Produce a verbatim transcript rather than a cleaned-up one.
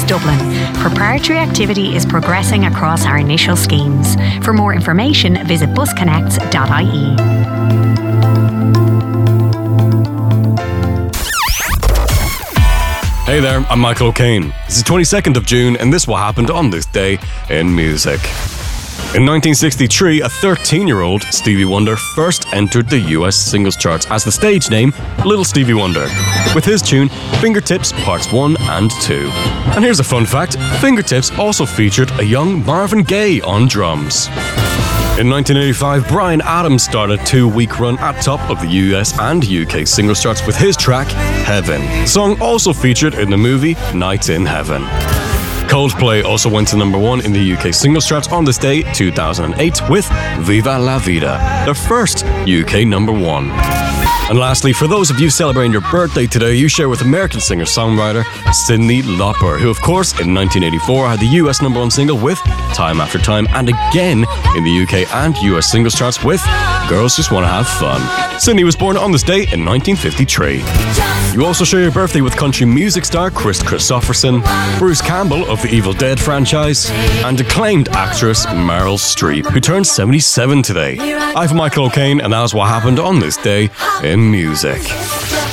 Dublin. Preparatory activity is progressing across our initial schemes. For more information, visit busconnects dot I E. Hey there, I'm Michael O'Kane. It's the twenty-second of June, and this is what happened on this day in music. In nineteen sixty-three, a thirteen-year-old Stevie Wonder first entered the U S singles charts as the stage name Little Stevie Wonder, with his tune Fingertips Parts one and two. And here's a fun fact, Fingertips also featured a young Marvin Gaye on drums. In nineteen eighty-five, Bryan Adams started a two-week run at top of the U S and U K singles charts with his track Heaven. The song also featured in the movie Night in Heaven. Coldplay also went to number one in the U K singles charts on this day, two thousand eight, with Viva La Vida, their first U K number one. And lastly, for those of you celebrating your birthday today, you share with American singer-songwriter Cyndi Lauper, who of course in nineteen eighty-four had the U S number one single with Time After Time, and again in the U K and U S singles charts with Girls Just Wanna Have Fun. Cyndi was born on this day in nineteen fifty-three. You also share your birthday with country music star Kris Kristofferson, Bruce Campbell of the Evil Dead franchise, and acclaimed actress Meryl Streep, who turned seventy-seven today. I'm Michael O'Kane, and that's what happened on this day in music.